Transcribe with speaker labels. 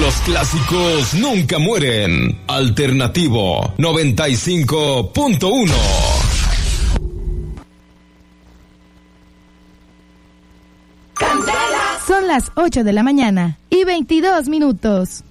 Speaker 1: Los clásicos nunca mueren. Alternativo 95.1.
Speaker 2: Son las 8 de la mañana y 22 minutos.